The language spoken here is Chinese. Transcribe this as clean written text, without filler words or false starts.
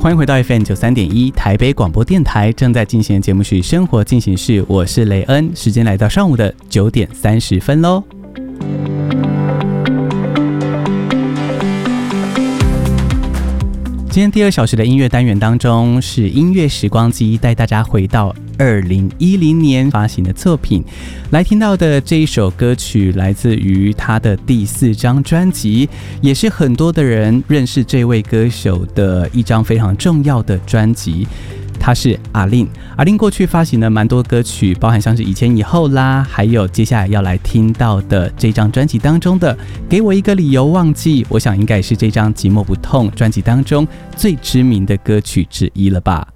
欢迎回到 FM93.1 台北广播电台，正在进行的节目是生活进行式，我是雷恩，时间来到上午的9点30分咯。今天第2小时的音乐单元当中，是音乐时光机，带大家回到2010年发行的作品。来听到的这一首歌曲来自于他的第4张专辑，也是很多的人认识这位歌手的一张非常重要的专辑。他是阿令，阿令过去发行了蛮多歌曲，包含像是以前以后啦，还有接下来要来听到的这张专辑当中的给我一个理由忘记，我想应该也是这张寂寞不痛专辑当中最知名的歌曲之一了吧。